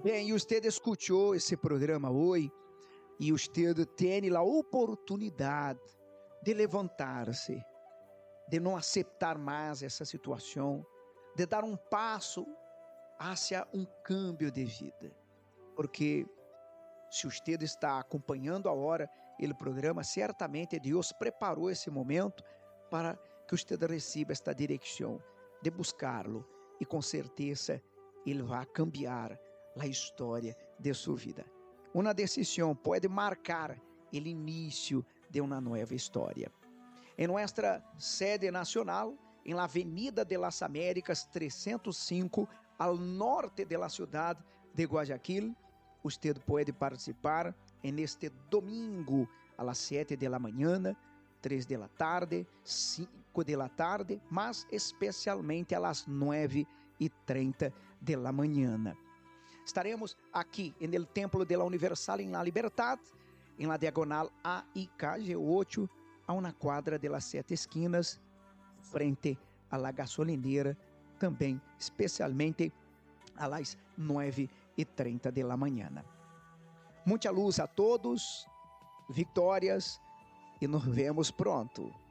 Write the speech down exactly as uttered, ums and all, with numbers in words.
Bem, usted escuchou esse programa hoje e usted tem a oportunidade de levantar-se, de não aceitar mais essa situação, de dar um passo hacia um cambio de vida. Porque se usted está acompanhando agora o programa, certamente Deus preparou esse momento para que usted receba esta direção de buscá-lo e com certeza ele vai cambiar a história de sua vida. Uma decisão pode marcar o início de uma nova história. Em nossa sede nacional, em la Avenida de las Américas trezentos e cinco, ao norte de la cidade de Guayaquil, usted pode participar en este domingo a las sete de la manhã, três de la tarde, cinco de la tarde, mas especialmente a las nueve e trinta de la manhã. Estaremos aqui en el Templo de la Universal en la Libertad, en la diagonal A I K oito, a uma quadra de las sete esquinas, frente a la gasolinera, também especialmente a las nueve e trinta de la manhã. Muita luz a todos, vitórias e nos vemos pronto.